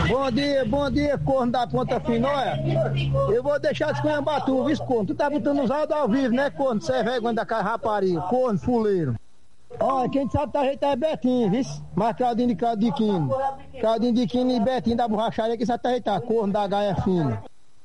Bom dia, corno da Ponta Finóia. Eu vou deixar de esculhambar tu, viu, corno? Tu tá botando os áudios ao vivo, né, corno? Você é vergonha da cara rapariga, corno, fuleiro. Olha, quem sabe tá ajeitar é Betinho, viu? Mais caldinho de caldo de quino. Caldinho de quino e Betinho da borracharia, quem sabe tá ajeitar, corno da gaia fina.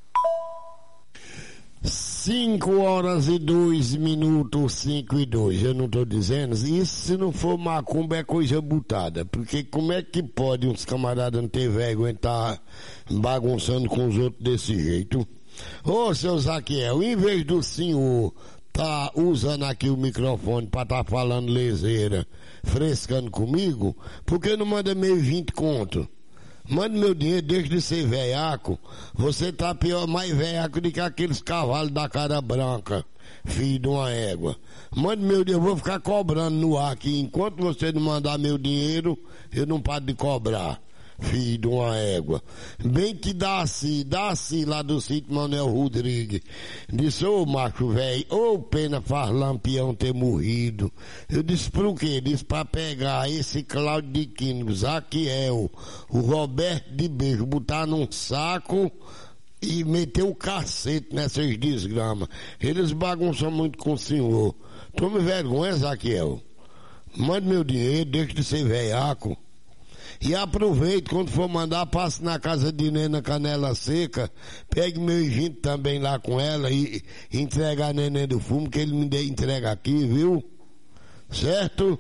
5h02, 5:02. Eu não tô dizendo, isso se não for macumba é coisa butada, porque como é que pode uns camaradas não ter vergonha estar bagunçando com os outros desse jeito? Ô, seu Zaquiel, em vez do senhor tá usando aqui o microfone pra tá falando leseira, frescando comigo, por que não manda meio 20 conto? Manda meu dinheiro, deixa de ser velhaco. Você tá pior, mais velhaco do que aqueles cavalos da cara branca, filho de uma égua. Manda meu dinheiro, eu vou ficar cobrando no ar aqui. Enquanto você não mandar meu dinheiro, eu não paro de cobrar, filho de uma égua. Bem que Daci lá do sítio Manuel Rodrigues disse: ô macho velho, ô pena faz Lampião ter morrido. Eu disse: por quê? Disse: pra pegar esse Cláudio de Quino, Zaquiel, o Roberto de Beijo, botar num saco e meter o cacete nessas desgramas. Eles bagunçam muito com o senhor. Tome vergonha, Zaquiel. Mande meu dinheiro, deixa de ser velhaco. E aproveite, quando for mandar, passe na casa de Nena Canela Seca, pegue meu Egito também lá com ela e entregue a Neném do Fumo, que ele me entrega aqui, viu? Certo?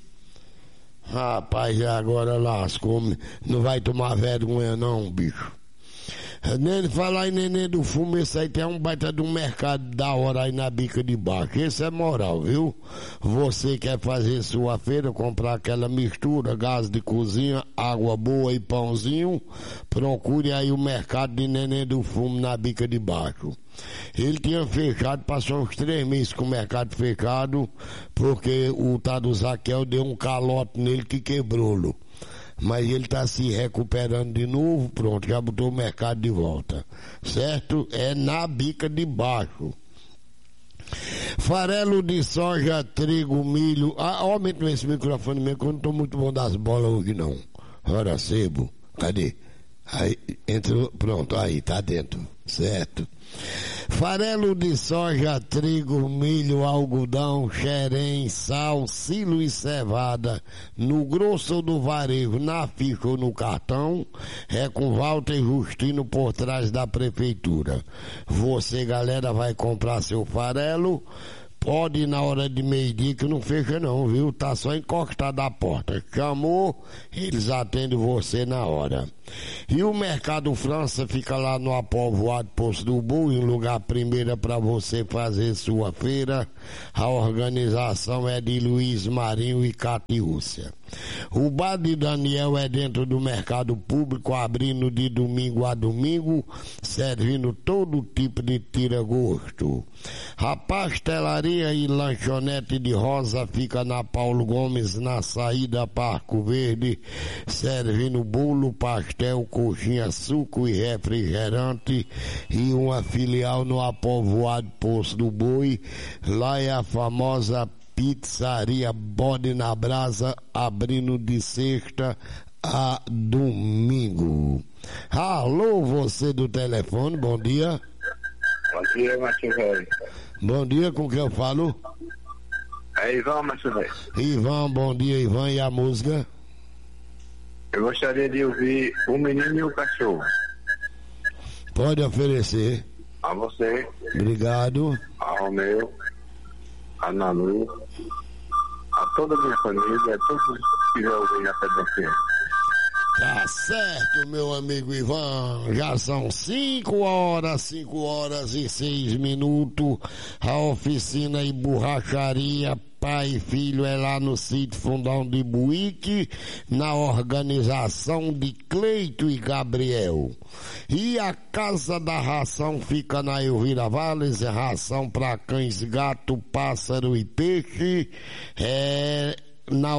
Rapaz, agora lascou, não vai tomar vergonha não, bicho. Falar em Neném do Fumo, esse aí tem um baita de um mercado da hora aí na bica de baixo. Esse é moral, viu? Você quer fazer sua feira, comprar aquela mistura, gás de cozinha, água boa e pãozinho, procure aí o mercado de Neném do Fumo na bica de baixo. Ele tinha fechado, passou uns 3 meses com o mercado fechado, porque o tal do Zaquiel deu um calote nele que quebrou-lo. Mas ele está se recuperando de novo, pronto, já botou o mercado de volta, certo? É na bica de baixo. Farelo de soja, trigo, milho. Aumenta esse microfone mesmo, que eu não estou muito bom das bolas hoje não. Ora, sebo, cadê? Aí, entrou, pronto, aí, tá dentro, certo? Farelo de soja, trigo, milho, algodão, xerém, sal, silo e cevada, no grosso do varejo, na ficha ou no cartão, é com Walter Justino por trás da prefeitura. Você, galera, vai comprar seu farelo, pode ir na hora de meio-dia que não fecha não, viu? Tá só encostado à porta. Chamou, eles atendem você na hora. E o Mercado França fica lá no Apovoado Poço do Boi, em lugar primeiro para você fazer sua feira. A organização é de Luiz Marinho e Catiúcia. O bar de Daniel é dentro do mercado público, abrindo de domingo a domingo, servindo todo tipo de tira-gosto. A pastelaria e lanchonete de Rosa fica na Paulo Gomes, na saída Parco Verde, servindo bolo, pastel, coxinha, suco e refrigerante, e uma filial no Apovoado Poço do Boi. Lá é a famosa Pizzaria Bode na Brasa, abrindo de sexta a domingo. Alô, você do telefone, bom dia. Bom dia, Márcio Velho. Bom dia, com quem eu falo? É Ivan, Márcio Velho. Ivan, bom dia, Ivan. E a música? Eu gostaria de ouvir O Menino e o Cachorro. Pode oferecer. A você. Obrigado. A Romeu. A Nanu. A toda a minha família, a todos que estiverem ouvindo a pedacinha. Tá certo, meu amigo Ivan. Já são 5h06. A oficina e borracharia Pai e Filho é lá no sítio Fundão de Buíque, na organização de Cleito e Gabriel. E a Casa da Ração fica na Elvira Valles, é ração para cães, gato, pássaro e peixe. É na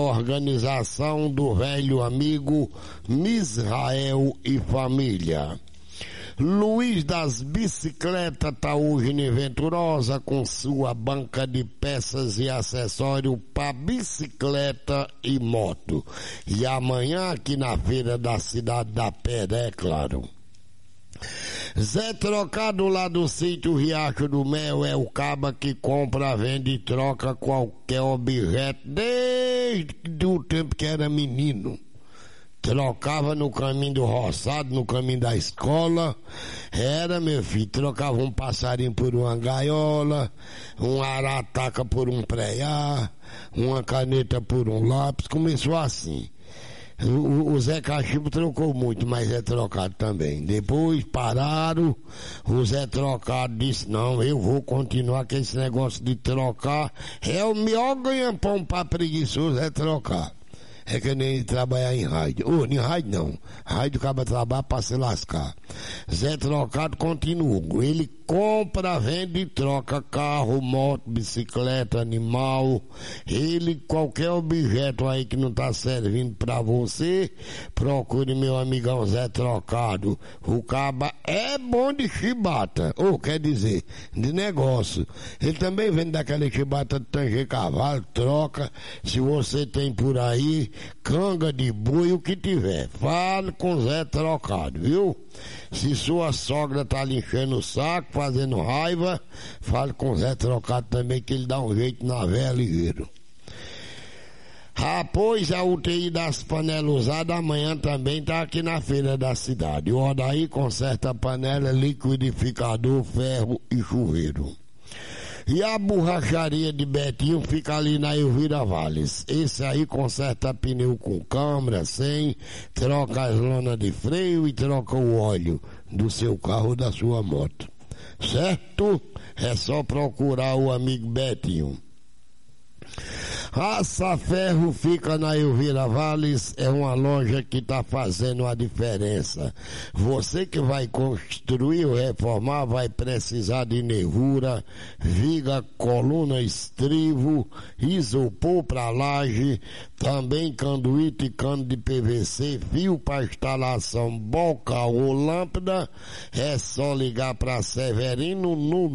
organização do velho amigo Misrael e família. Luiz das Bicicletas está hoje em Venturosa com sua banca de peças e acessórios para bicicleta e moto. E amanhã aqui na feira da Cidade da Pedra, é claro. Zé Trocado lá do sítio Riacho do Mel é o caba que compra, vende e troca qualquer objeto desde o tempo que era menino. Trocava no caminho do roçado, no caminho da escola. Era, meu filho, trocava um passarinho por uma gaiola, um arataca por um preá, uma caneta por um lápis. Começou assim. O Zé Cachimbo trocou muito, mas é trocado também. Depois pararam, o Zé Trocado disse, não, eu vou continuar com esse negócio de trocar. É o melhor ganha-pão para preguiçoso, é trocar. É que nem trabalhar em rádio. Em rádio não. Rádio acaba trabalhar para se lascar. Zé Trocado continua. Ele compra, vende e troca carro, moto, bicicleta, animal. Ele, qualquer objeto aí que não está servindo para você, procure meu amigão Zé Trocado. O caba é bom de chibata. Quer dizer, de negócio. Ele também vende daquela chibata de tanger cavalo, troca. Se você tem por aí, canga de boi, o que tiver. Fale com Zé Trocado, viu? Se sua sogra tá lhe enchendo o saco, fazendo raiva, fale com Zé Trocado também, que ele dá um jeito na véia ligeiro. Pois a UTI das panelas usadas amanhã também tá aqui na feira da cidade. O Odaí conserta panela, liquidificador, ferro e chuveiro. E a borracharia de Betinho fica ali na Elvira Valles. Esse aí conserta pneu com câmera, sem, troca as lonas de freio e troca o óleo do seu carro ou da sua moto. Certo? É só procurar o amigo Betinho. Raça Ferro fica na Elvira Valles, é uma loja que está fazendo a diferença. Você que vai construir ou reformar vai precisar de nervura, viga, coluna, estrivo, isopor para laje, também canduíte e cano de PVC, fio para instalação, bocal ou lâmpada. É só ligar para Severino no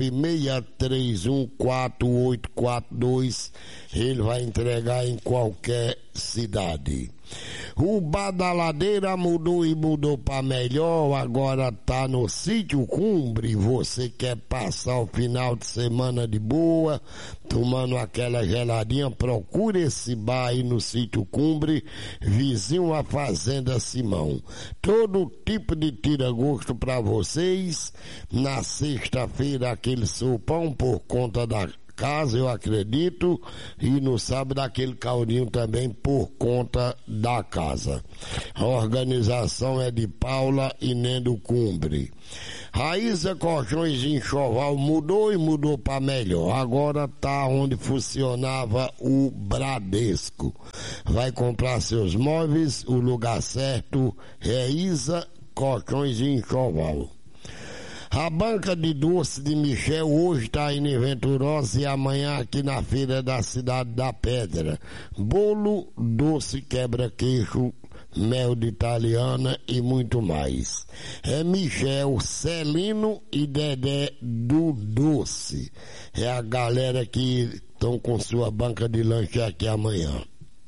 96314842. Ele vai entregar em qualquer cidade. O Badaladeira mudou e mudou para melhor, agora tá no Sítio Cumbre. Você quer passar o final de semana de boa, tomando aquela geladinha, procure esse bar aí no Sítio Cumbre, vizinho à Fazenda Simão. Todo tipo de tira-gosto para vocês. Na sexta-feira aquele sopão por conta da casa, eu acredito, e no sábado aquele caldinho também por conta da casa. A organização é de Paula e Nendo Cumbre. Raíza Colchões de Enxoval mudou e mudou para melhor. Agora tá onde funcionava o Bradesco. Vai comprar seus móveis, o lugar certo é Isa Colchões de Enxoval. A banca de doce de Michel hoje está em Venturosa e amanhã aqui na feira da Cidade da Pedra. Bolo, doce, quebra-queixo, mel de italiana e muito mais. É Michel, Celino e Dedé do Doce. É a galera que estão com sua banca de lanche aqui amanhã.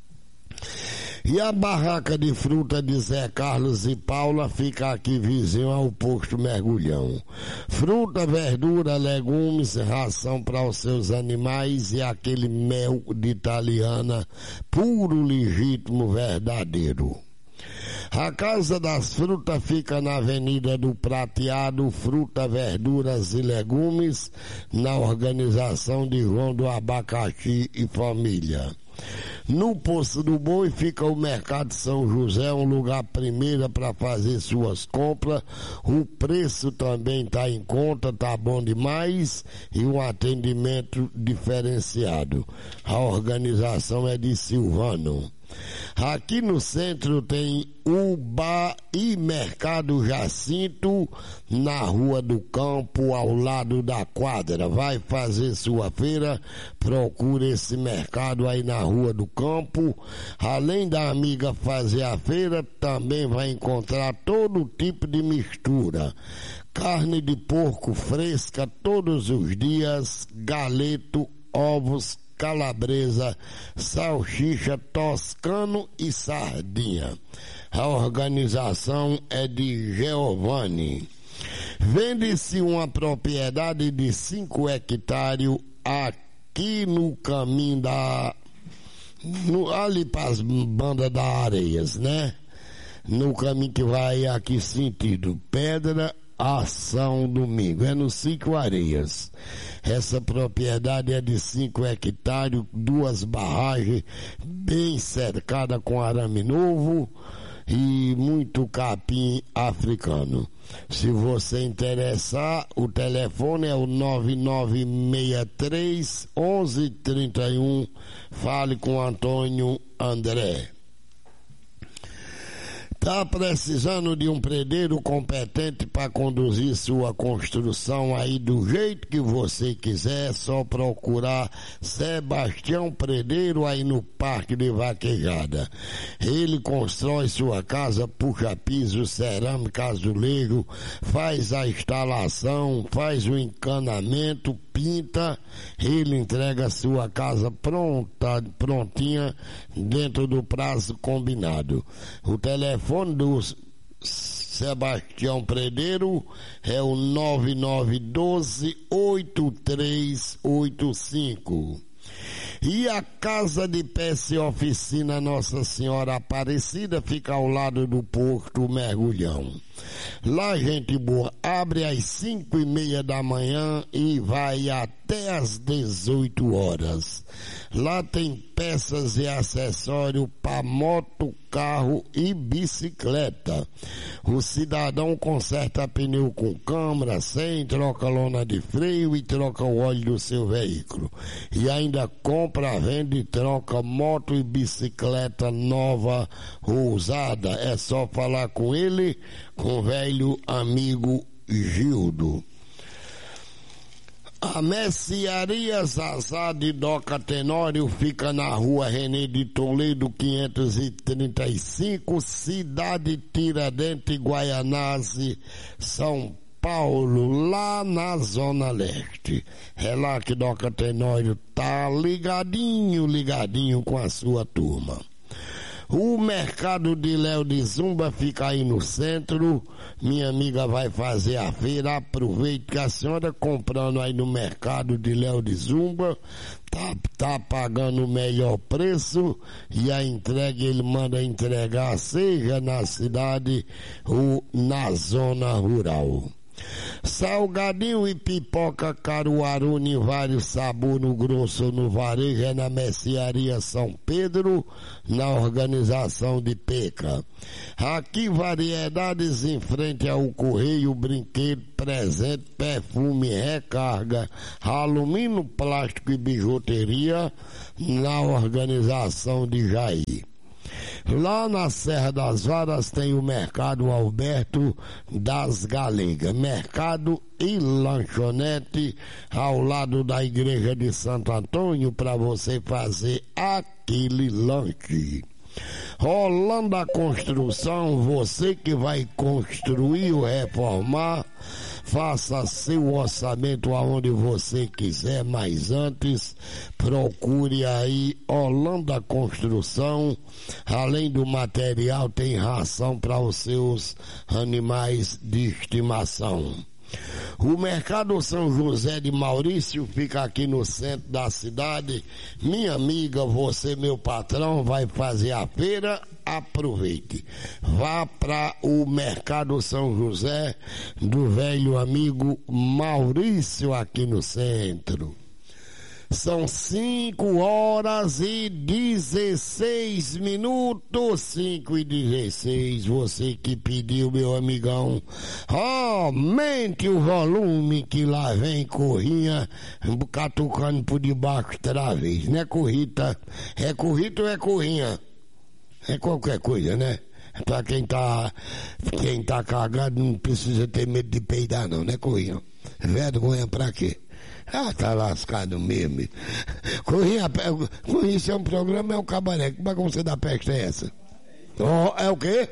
E a barraca de fruta de Zé Carlos e Paula fica aqui vizinho ao posto Mergulhão. Fruta, verdura, legumes, ração para os seus animais e aquele mel de italiana puro, legítimo, verdadeiro. A Casa das Frutas fica na Avenida do Prateado, fruta, verduras e legumes, na organização de João do Abacaxi e família. No Poço do Boi fica o Mercado São José, um lugar primeira para fazer suas compras. O preço também está em conta, tá bom demais, e um atendimento diferenciado. A organização é de Silvano. Aqui no centro tem o Bar e Mercado Jacinto, na Rua do Campo, ao lado da quadra. Vai fazer sua feira, procure esse mercado aí na Rua do Campo. Além da amiga fazer a feira, também vai encontrar todo tipo de mistura. Carne de porco fresca todos os dias, galeto, ovos, calabresa, salsicha, toscano e sardinha. A organização é de Giovanni. Vende-se uma propriedade de 5 hectares aqui no caminho ali para as bandas da Areias, né? No caminho que vai aqui sentido Pedra, Ação, Domingo, é no 5 Areias. Essa propriedade é de 5 hectares, 2 barragens, bem cercada com arame novo e muito capim africano. Se você interessar, o telefone é o 9963 1131. Fale com Antônio André. Tá precisando de um predeiro competente para conduzir sua construção aí do jeito que você quiser? É só procurar Sebastião Predeiro aí no Parque de Vaquejada. Ele constrói sua casa, puxa piso, cerâmica, azulejo, faz a instalação, faz o encanamento, pinta. Ele entrega a sua casa prontinha dentro do prazo combinado. O telefone do Sebastião Predeiro é o 9912-8385. E a Casa de Peça e Oficina Nossa Senhora Aparecida fica ao lado do Porto Mergulhão. Lá, gente boa, abre às 5:30 da manhã e vai até às 18 horas. Lá tem peças e acessórios para moto, carro e bicicleta. O cidadão conserta pneu com câmara, sem, troca lona de freio e troca o óleo do seu veículo. E ainda compra, vende e troca moto e bicicleta nova ou usada. É só falar com ele, com o velho amigo Gildo. A Mercearia Zazá de Doca Tenório fica na Rua René de Toledo, 535, Cidade Tiradentes, Guaianazes, São Paulo, lá na Zona Leste. É lá que Doca Tenório tá ligadinho com a sua turma. O mercado de Léo de Zumba fica aí no centro. Minha amiga vai fazer a feira. Aproveite que a senhora comprando aí no mercado de Léo de Zumba tá pagando o melhor preço, e a entrega ele manda entregar, seja na cidade ou na zona rural. Salgadinho e pipoca Caruaru em vários sabores, no grosso, no varejo, é na Mercearia São Pedro, na organização de Peca. Aqui variedades em frente ao Correio, brinquedo, presente, perfume, recarga, alumínio, plástico e bijuteria, na organização de Jair. Lá na Serra das Varas tem o Mercado Alberto das Galegas, mercado e lanchonete ao lado da Igreja de Santo Antônio, para você fazer aquele lanche. Holanda Construção, você que vai construir ou reformar, faça seu orçamento aonde você quiser, mas antes procure aí Holanda Construção. Além do material, tem ração para os seus animais de estimação. O Mercado São José de Maurício fica aqui no centro da cidade. Minha amiga, você, meu patrão, vai fazer a feira? Aproveite. Vá para o Mercado São José do velho amigo Maurício aqui no centro. São 5:16, 5:16. Você que pediu, meu amigão, aumente o volume que lá vem corrinha catucando por debaixo outra vez. Não é corrida, é corrida ou é corrinha? É qualquer coisa, né? Pra quem tá cagado não precisa ter medo de peidar não, né, Corrinha? Vergonha pra quê? Ah, tá lascado mesmo. Corrinha, isso é um programa, é um cabaré. Que bagunça da peste é essa? Oh, é o quê?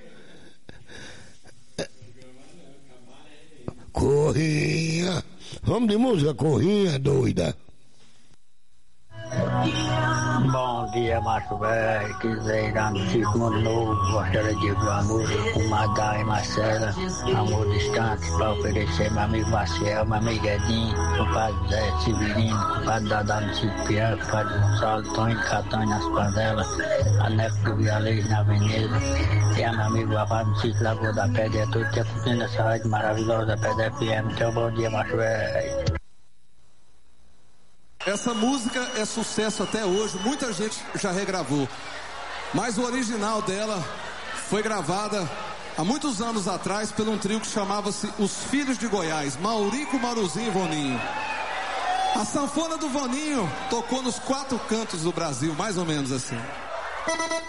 Corrinha. Vamos de música, Corrinha, doida. Bom dia, macho velho, quiser ir no segundo novo, gostaria de ver a música com Madá e Marcela, Amor Distante, para oferecer meu amigo Maciel, meu amigo Edinho, compadre Zé Severino, compadre Dadá no Sítio Pião, compadre Gonçalo, Tonho Catanha nas Panelas, a Neto do Vialejo na Avenida, e a meu amigo Babá no Sítio Lagoa da Pedra, e tudo que é curtindo essa rádio maravilhosa da Pedra FM. Então, bom dia, macho velho. Essa música é sucesso até hoje, muita gente já regravou, mas o original dela foi gravada há muitos anos atrás por um trio que chamava-se Os Filhos de Goiás, Maurico, Maruzinho e Voninho. A sanfona do Voninho tocou nos 4 cantos do Brasil, mais ou menos assim.